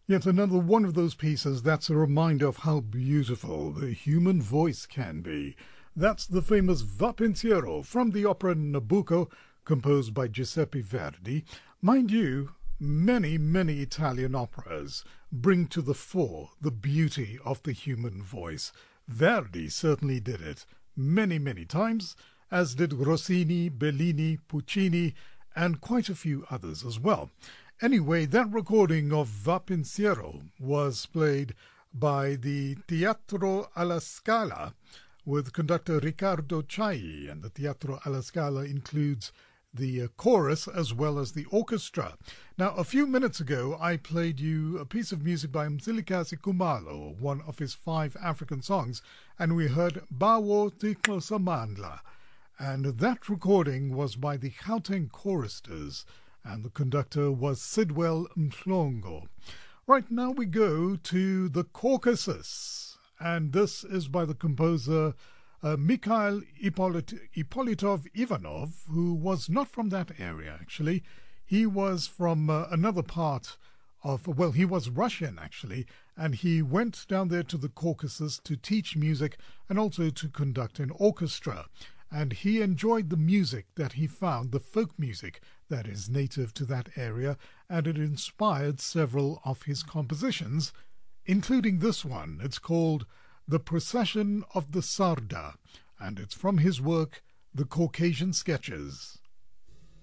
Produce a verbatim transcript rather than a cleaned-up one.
Yet another one of those pieces that's a reminder of how beautiful the human voice can be. That's the famous Va Pensiero from the opera Nabucco, composed by Giuseppe Verdi. Mind you, many, many Italian operas bring to the fore the beauty of the human voice. Verdi certainly did it many, many times, as did Rossini, Bellini, Puccini, and quite a few others as well. Anyway, that recording of Va Pensiero was played by the Teatro alla Scala with conductor Riccardo Chailly, and the Teatro alla Scala includes the uh, chorus as well as the orchestra. Now, a few minutes ago, I played you a piece of music by Mzilikazi Khumalo, one of his five African songs, and we heard Bawo Tiklosamandla. And that recording was by the Gauteng Choristers, and the conductor was Sidwell Mhlongo. Right now we go to the Caucasus, and this is by the composer uh, Mikhail Ippolit- Ippolitov Ivanov, who was not from that area, actually. He was from uh, another part of, well, he was Russian, actually, and he went down there to the Caucasus to teach music and also to conduct an orchestra. And he enjoyed the music that he found, the folk music that is native to that area, and it inspired several of his compositions, including this one. It's called The Procession of the Sarda, and it's from his work, The Caucasian Sketches.